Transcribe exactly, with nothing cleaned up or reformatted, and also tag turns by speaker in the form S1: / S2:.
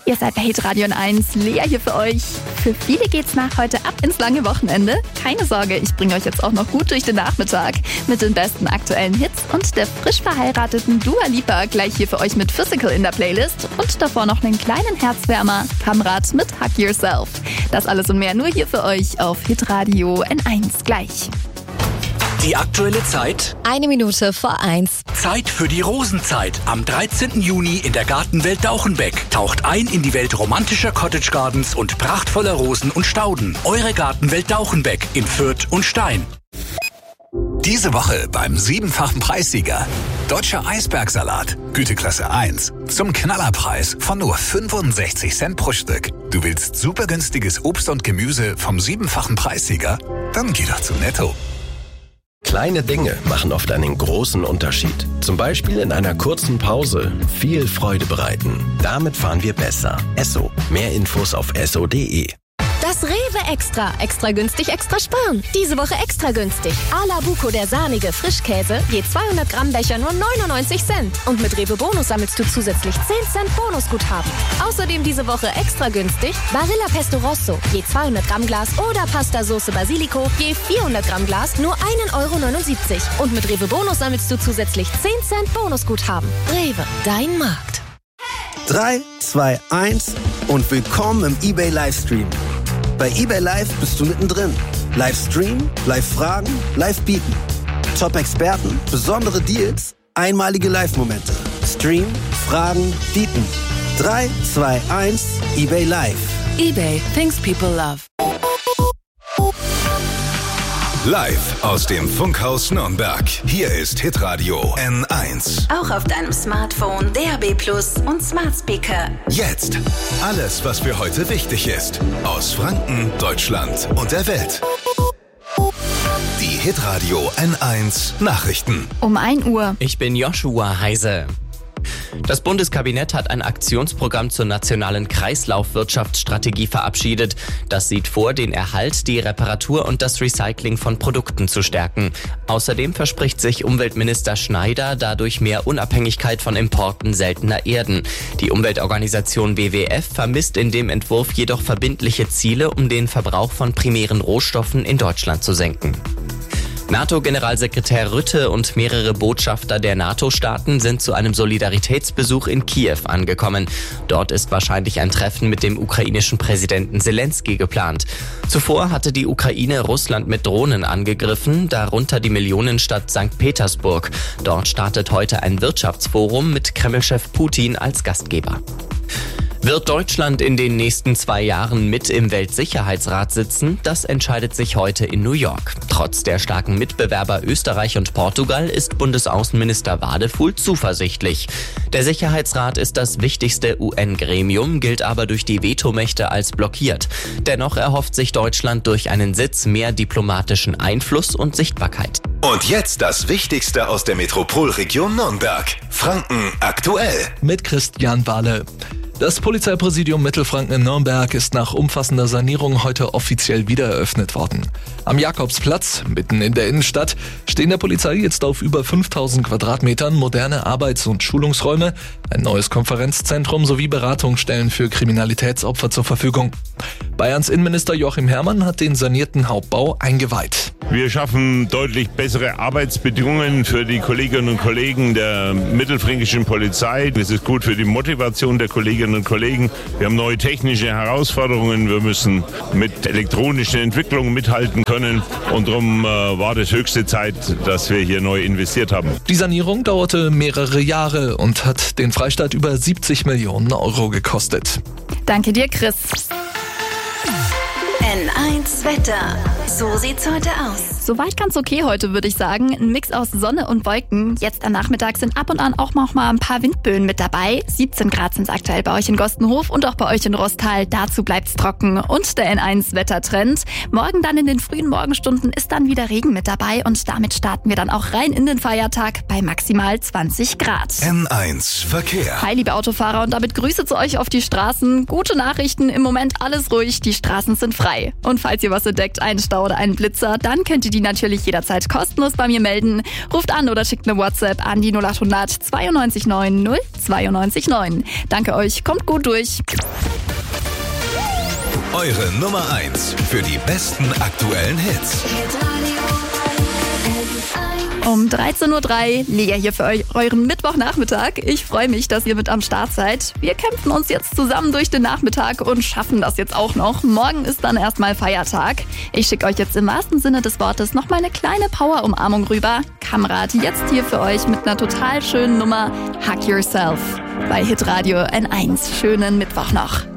S1: Ihr seid bei Hitradio N eins, Lea hier für euch. Für viele geht's nach heute ab ins lange Wochenende. Keine Sorge, ich bringe euch jetzt auch noch gut durch den Nachmittag mit den besten aktuellen Hits und der frisch verheirateten Dua Lipa gleich hier für euch mit Physical in der Playlist und davor noch einen kleinen Herzwärmer, Kamrat mit Hug Yourself. Das alles und mehr nur hier für euch auf Hitradio N eins gleich.
S2: Die aktuelle Zeit?
S3: Eine Minute vor eins.
S2: Zeit für die Rosenzeit. Am dreizehnten Juni in der Gartenwelt Dauchenbeck. Taucht ein in die Welt romantischer Cottage Gardens und prachtvoller Rosen und Stauden. Eure Gartenwelt Dauchenbeck in Fürth und Stein.
S4: Diese Woche beim siebenfachen Preissieger. Deutscher Eisbergsalat, Güteklasse eins. Zum Knallerpreis von nur fünfundsechzig Cent pro Stück. Du willst super günstiges Obst und Gemüse vom siebenfachen Preissieger? Dann geh doch zu Netto.
S5: Kleine Dinge machen oft einen großen Unterschied. Zum Beispiel in einer kurzen Pause viel Freude bereiten. Damit fahren wir besser. Esso. Mehr Infos auf esso punkt de.
S3: Das Rewe Extra. Extra günstig, extra sparen. Diese Woche extra günstig. A la Buco, der sahnige Frischkäse. Je zweihundert Gramm Becher nur neunundneunzig Cent. Und mit Rewe Bonus sammelst du zusätzlich zehn Cent Bonusguthaben. Außerdem diese Woche extra günstig. Barilla Pesto Rosso. Je zweihundert Gramm Glas oder Pasta Soße Basilico. Je vierhundert Gramm Glas nur ein Euro neunundsiebzig. Und mit Rewe Bonus sammelst du zusätzlich zehn Cent Bonusguthaben. Rewe, dein Markt.
S6: drei, zwei, eins und willkommen im eBay Livestream. Bei eBay Live bist du mittendrin. Live streamen, live fragen, live bieten. Top-Experten, besondere Deals, einmalige Live-Momente. Stream, fragen, bieten. drei, zwei, eins, eBay Live.
S7: eBay, things people love.
S4: Live aus dem Funkhaus Nürnberg. Hier ist Hitradio N eins.
S7: Auch auf deinem Smartphone, D A B Plus und Smart Speaker.
S4: Jetzt alles, was für heute wichtig ist. Aus Franken, Deutschland und der Welt. Die Hitradio N eins Nachrichten.
S1: Um ein Uhr.
S8: Ich bin Joshua Heise. Das Bundeskabinett hat ein Aktionsprogramm zur nationalen Kreislaufwirtschaftsstrategie verabschiedet. Das sieht vor, den Erhalt, die Reparatur und das Recycling von Produkten zu stärken. Außerdem verspricht sich Umweltminister Schneider dadurch mehr Unabhängigkeit von Importen seltener Erden. Die Umweltorganisation W W F vermisst in dem Entwurf jedoch verbindliche Ziele, um den Verbrauch von primären Rohstoffen in Deutschland zu senken. NATO-Generalsekretär Rutte und mehrere Botschafter der NATO-Staaten sind zu einem Solidaritätsbesuch in Kiew angekommen. Dort ist wahrscheinlich ein Treffen mit dem ukrainischen Präsidenten Zelensky geplant. Zuvor hatte die Ukraine Russland mit Drohnen angegriffen, darunter die Millionenstadt Sankt Petersburg. Dort startet heute ein Wirtschaftsforum mit Kreml-Chef Putin als Gastgeber. Wird Deutschland in den nächsten zwei Jahren mit im Weltsicherheitsrat sitzen? Das entscheidet sich heute in New York. Trotz der starken Mitbewerber Österreich und Portugal ist Bundesaußenminister Wadefuhl zuversichtlich. Der Sicherheitsrat ist das wichtigste U N-Gremium, gilt aber durch die Vetomächte als blockiert. Dennoch erhofft sich Deutschland durch einen Sitz mehr diplomatischen Einfluss und Sichtbarkeit.
S4: Und jetzt das Wichtigste aus der Metropolregion Nürnberg. Franken aktuell.
S9: Mit Christian Wahle. Das Polizeipräsidium Mittelfranken in Nürnberg ist nach umfassender Sanierung heute offiziell wieder eröffnet worden. Am Jakobsplatz, mitten in der Innenstadt, stehen der Polizei jetzt auf über fünftausend Quadratmetern moderne Arbeits- und Schulungsräume, ein neues Konferenzzentrum sowie Beratungsstellen für Kriminalitätsopfer zur Verfügung. Bayerns Innenminister Joachim Herrmann hat den sanierten Hauptbau eingeweiht.
S10: Wir schaffen deutlich bessere Arbeitsbedingungen für die Kolleginnen und Kollegen der mittelfränkischen Polizei. Das ist gut für die Motivation der Kolleginnen und Kollegen. Wir haben neue technische Herausforderungen. Wir müssen mit elektronischen Entwicklungen mithalten können. Und darum äh, war das höchste Zeit, dass wir hier neu investiert haben.
S9: Die Sanierung dauerte mehrere Jahre und hat den Freistaat über siebzig Millionen Euro gekostet.
S1: Danke dir, Chris.
S7: N eins Wetter. So sieht's heute aus.
S1: Soweit ganz okay heute, würde ich sagen. Ein Mix aus Sonne und Wolken. Jetzt am Nachmittag sind ab und an auch noch mal ein paar Windböen mit dabei. siebzehn Grad sind es aktuell bei euch in Gostenhof und auch bei euch in Rostal. Dazu bleibt's trocken. Und der N eins Wettertrend. Morgen dann in den frühen Morgenstunden ist dann wieder Regen mit dabei. Und damit starten wir dann auch rein in den Feiertag bei maximal zwanzig Grad.
S4: N eins Verkehr.
S1: Hi, liebe Autofahrer, und damit Grüße zu euch auf die Straßen. Gute Nachrichten, im Moment alles ruhig. Die Straßen sind frei. Und falls falls ihr was entdeckt, einen Stau oder einen Blitzer, dann könnt ihr die natürlich jederzeit kostenlos bei mir melden. Ruft an oder schickt eine WhatsApp an die null acht hundert zweiundneunzig neun null zweiundneunzig neun. Danke euch, kommt gut durch.
S4: Eure Nummer eins für die besten aktuellen Hits.
S1: Um dreizehn Uhr drei, Lea hier für euch, euren Mittwochnachmittag. Ich freue mich, dass ihr mit am Start seid. Wir kämpfen uns jetzt zusammen durch den Nachmittag und schaffen das jetzt auch noch. Morgen ist dann erstmal Feiertag. Ich schicke euch jetzt im wahrsten Sinne des Wortes noch mal eine kleine Power-Umarmung rüber. Kamrat jetzt hier für euch mit einer total schönen Nummer Hug Yourself bei Hitradio N eins. Schönen Mittwoch noch.